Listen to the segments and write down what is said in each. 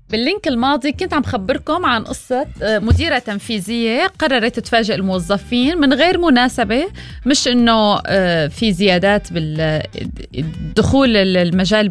باللينك الماضي كنت عم خبركم عن قصة مديرة تنفيذية قررت تفاجئ الموظفين من غير مناسبة، مش إنه في زيادات بالدخول المجال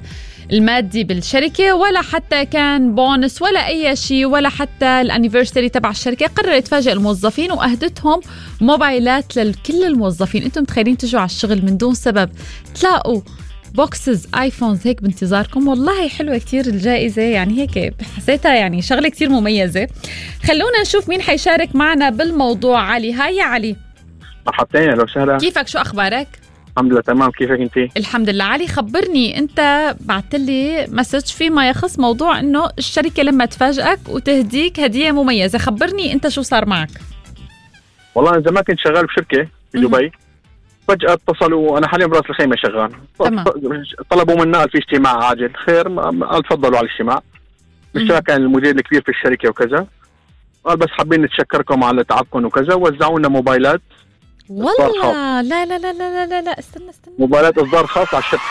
المادي بالشركة، ولا حتى كان بونس ولا أي شيء، ولا حتى الانيفرساري تبع الشركة. قررت تفاجئ الموظفين وأهدتهم موبايلات لكل الموظفين. أنتم متخيلين تجوا على الشغل من دون سبب تلاقوا بوكسز ايفونز هيك بانتظاركم؟ والله حلوة كتير الجائزة، يعني هيك حسيتها يعني شغلة كتير مميزة. خلونا نشوف مين حيشارك معنا بالموضوع. علي، هاي يا علي. مرحبتين، اهلا وسهلا. كيفك؟ شو اخبارك؟ الحمد لله تمام، كيفك انتي؟ الحمد لله. علي خبرني، انت بعتلي مسج فيما يخص موضوع انه الشركة لما تفاجئك وتهديك هدية مميزة. خبرني انت شو صار معك. والله انا زمان كنت شغال بشركة في دبي، فجأة اتصلوا، أنا حاليا براس الخيمة شغال، طلبوا منا قال في اجتماع عاجل. خير، قال تفضلوا على الاجتماع. بالشركة كان المدير الكبير في الشركة وكذا، قال بس حابين نتشكركم على تعبكم وكذا، وزعوا لنا موبايلات. والله لا لا لا لا لا لا استنى موبايلات إصدار خاص على الشركة.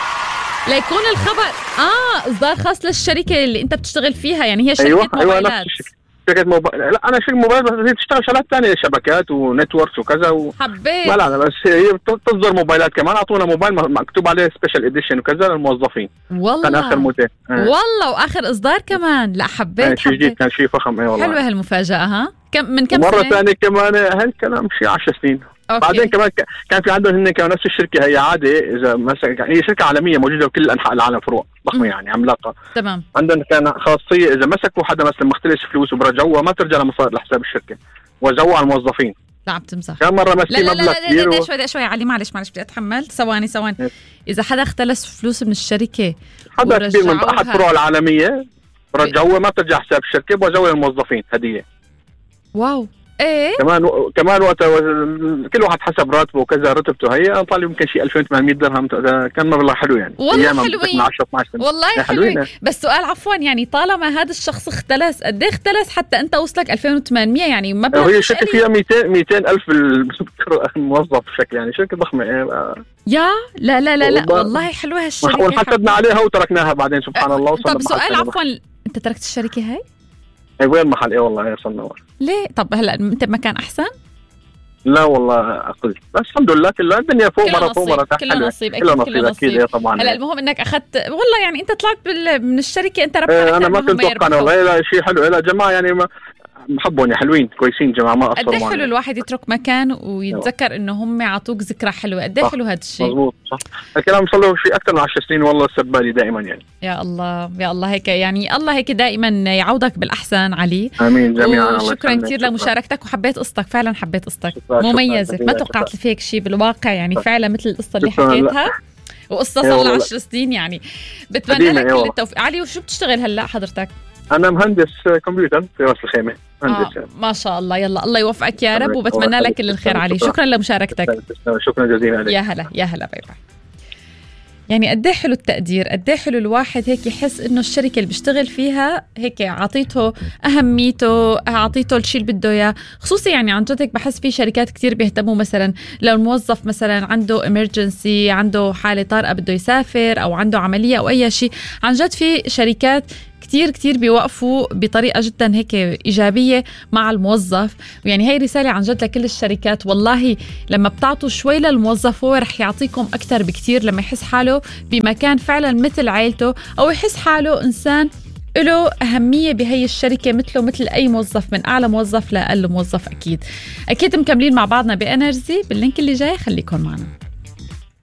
ليكون الخبر إصدار خاص للشركة اللي أنت بتشتغل فيها، يعني هي شركة موبايلات. أيوة شركة موبايل. لا أنا شركة موبايل، بس هي تشتغل شغلات ثانية، شبكات ونتوركس وكذا حبيت. لا بس هي تصدر موبايلات كمان. أعطونا موبايل مكتوب عليه سبيشال إديشن وكذا للموظفين. والله كان آخر موديل. والله وآخر إصدار كمان. لا حبيت. شيء جديد، كان شيء فخم. والله حلوة هالمفاجأة. ها من كم مرة سنة؟ ثانية كمان هالكلام شيء 10 سنين. أوكي. بعدين كمان كان في عندهم هن كمان نفس الشركة، هي عادة إذا مثلا هي شركة عالمية موجودة بكل أنحاء العالم، فروع ضخمة يعني عملاقة. تمام. عندهم كان خاصية إذا مسكوا حدا مثلا مختلس فلوس وبرجعوها ما ترجع لمصادر لحساب الشركة، وزعوها على الموظفين. لا عم تمزح. كان مرة مسكين مبلغ كبير. لا شوي علي، معلش بدي أتحمل. ثواني. إذا حدا اختلس فلوس من الشركة، حدا كبير من أحد فروع العالمية، رجعوها ما ترجع حساب الشركة، بوزعوها للموظفين هدية. واو. ايه كمان وقت كل واحد حسب راتبه وكذا، رتبته هي طالع يمكن شيء 2800 درهم. كان مبلغ حلو يعني. والله حلوين 10 12 سنة. والله حلوين. بس سؤال عفوا، يعني طالما هذا الشخص اختلس، قد ايه اختلس حتى انت وصلك 2800؟ يعني مبلغ. هي شركة فيها 200 ألف الموظف بشكل، يعني شركة ضخمة. يا لا والله حلوة هالشركة، وانحسبنا عليها وتركناها بعدين سبحان الله. طب سؤال عفوا، انت تركت الشركة هاي؟ وين محل؟ والله صرنا. ليه؟ طب هلا انت بمكان احسن؟ لا والله اقل، بس الحمد لله كلها الدنيا فوق مرة فوق مرة تحت. كله نصيب اكيد طبعا. هلا المهم انك اخذت، والله يعني انت طلعت من الشركة، انت ربحت. انا ما كنت اتوقع والله. لا شيء حلو. لا جماعة يعني محبوني، حلوين كويسين جماعة، ما قصروا معي. قد حلو الواحد يترك مكان ويتذكر انه هم عطوك ذكرى حلوة. قد حلو هذا الشيء. مزبوط صح. الكلام صار له شيء اكثر من 10 سنين، والله سبالي دائما يعني. يا الله هيك يعني، الله هيك دائما يعوضك بالاحسن علي. امين جميعا. شكرا كثير لمشاركتك، وحبيت قصتك، فعلا حبيت قصتك مميزة. ما توقعت في هيك شيء بالواقع يعني، فعلا مثل القصة اللي حكيتها، وقصة صار لها 10 سنين يعني. بتمنى لك كل التوفيق. علي، وشو بتشتغل هلا حضرتك؟ أنا مهندس كمبيوتر في راس الخيمة. مهندس ما شاء الله. يلا الله يوفقك يا رب، وبتمنى لك كل الخير علي. شكرا لمشاركتك. شكرا جزيلا عليك. يا هلا باي. يعني قد حلو التقدير، قد حلو الواحد هيك يحس انه الشركه اللي بيشتغل فيها هيك عطيته اهميته، عطيته الشيء اللي بده اياه. خصوصي يعني عن جد هيك بحس في شركات كتير بيهتموا، مثلا لو الموظف مثلا عنده امرجنسي، عنده حاله طارئه بده يسافر، او عنده عمليه او اي شيء، عن جد في شركات كتير بيوقفوا بطريقة جدا هيك إيجابية مع الموظف. ويعني هاي رسالة عن جد لكل الشركات، والله لما بتعطوا شوي للموظف هو رح يعطيكم أكتر بكتير، لما يحس حاله بمكان فعلا مثل عائلته، أو يحس حاله إنسان له أهمية بهي الشركة مثله مثل أي موظف، من أعلى موظف لأقل موظف. أكيد مكملين مع بعضنا بإنرجي باللينك اللي جاي، خليكم معنا.